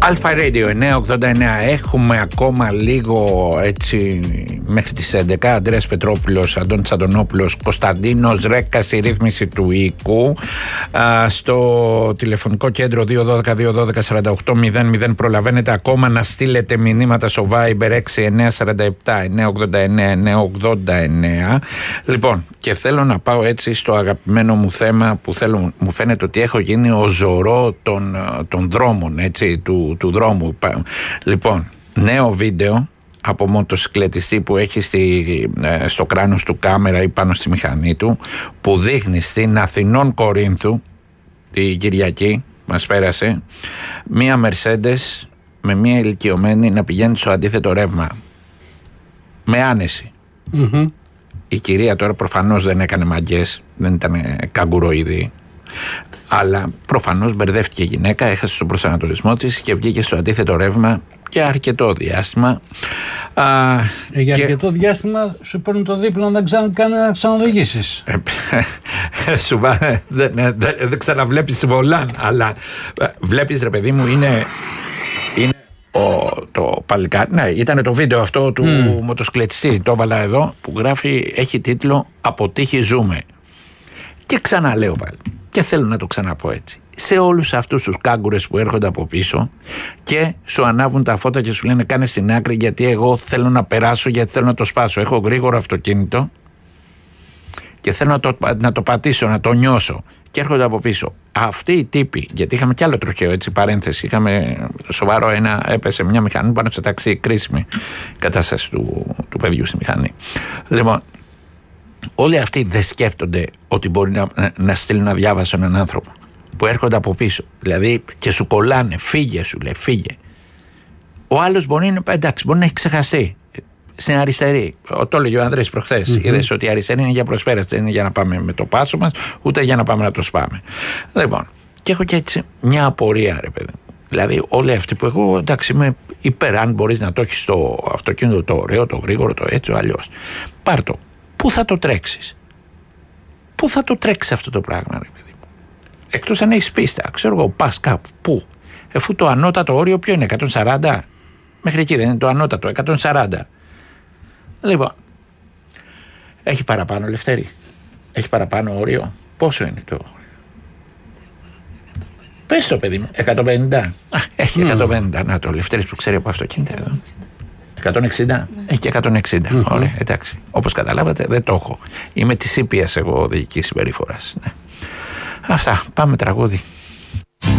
Αλφα Radio 989. Έχουμε ακόμα λίγο έτσι μέχρι τις 11. Ανδρέας Πετρόπουλος, Αντώνης Αντωνόπουλος, Κωνσταντίνος Ρέκας, η ρύθμιση του οίκου. Στο τηλεφωνικό κέντρο 212-212-4800. Προλαβαίνετε ακόμα να στείλετε μηνύματα στο Viber 6947-989-989. Λοιπόν, και θέλω να πάω έτσι στο αγαπημένο μου θέμα που μου φαίνεται ότι έχω γίνει ο Ζωρό των δρόμων, έτσι, του δρόμου. Λοιπόν, νέο βίντεο από μοτοσυκλετιστή που έχει στο κράνος του κάμερα ή πάνω στη μηχανή του, που δείχνει στην Αθηνών Κορίνθου την Κυριακή, μας πέρασε, μία Mercedes με μία ηλικιωμένη να πηγαίνει στο αντίθετο ρεύμα με άνεση. Η κυρία τώρα προφανώς δεν έκανε μαγκές, δεν ήταν καγκουροειδή, αλλά προφανώς μπερδεύτηκε η γυναίκα, έχασε τον προσανατολισμό της και βγήκε στο αντίθετο ρεύμα για αρκετό διάστημα. Για αρκετό διάστημα σου παίρνουν το δίπλο να κάνει να ξαναδογήσεις. Δεν ξαναβλέπεις βολάν, αλλά βλέπεις, ρε παιδί μου, είναι το παλικάρι. Ναι, ήταν το βίντεο αυτό του μοτοσυκλετιστή, το έβαλα εδώ, που γράφει, έχει τίτλο «Από τύχη ζούμε». Και ξαναλέω πάλι, και θέλω να το ξαναπώ έτσι, σε όλους αυτούς τους κάγκουρες που έρχονται από πίσω και σου ανάβουν τα φώτα και σου λένε κάνε στην άκρη γιατί εγώ θέλω να περάσω, γιατί θέλω να το σπάσω, έχω γρήγορο αυτοκίνητο και θέλω να το πατήσω, να το νιώσω, και έρχονται από πίσω αυτοί οι τύποι, γιατί είχαμε κι άλλο τροχαίο, έτσι, παρένθεση, είχαμε σοβαρό, έπεσε μια μηχανή πάνω σε ταξί, κρίσιμη κατάσταση του παιδιού στη μηχανή. Λοιπόν, όλοι αυτοί δεν σκέφτονται ότι μπορεί να στείλουν αδιάβαστο έναν άνθρωπο, που έρχονται από πίσω, δηλαδή, και σου κολλάνε, φύγε, σου λέει, φύγε. Ο άλλος μπορεί να έχει ξεχαστεί στην αριστερή. Το έλεγε ο Ανδρέας προχθές. Είδες ότι η αριστερή είναι για προσπέραση, δεν είναι για να πάμε με το πάσο μας, ούτε για να πάμε να το σπάμε. Λοιπόν, και έχω και έτσι μια απορία, ρε παιδί. Δηλαδή, όλοι αυτοί που εγώ, εντάξει, είμαι υπέρ, αν μπορείς να το έχεις το αυτοκίνητο το ωραίο, το γρήγορο, το έτσι, αλλιώς. Πάρ' το. Πού θα το τρέξεις? Πού θα το τρέξεις αυτό το πράγμα, ρε παιδί μου? Εκτός αν έχεις πίστα, ξέρω εγώ, πας κάπου. Πού? Εφού το ανώτατο όριο ποιο είναι, 140? Μέχρι εκεί δεν είναι το ανώτατο, 140. Λοιπόν, έχει παραπάνω, Λευτέρη? Έχει παραπάνω όριο? Πόσο είναι το όριο? Πες το, παιδί μου, 150. Έχει 150. Να το, Λευτέρης που ξέρει από αυτοκίνητα εδώ. 160. Έχει και 160. Ωραία, εντάξει. Όπως καταλάβατε, δεν το έχω. Είμαι της ήπιας εγώ οδηγικής συμπεριφοράς. Ναι. Αυτά. Πάμε τραγούδι.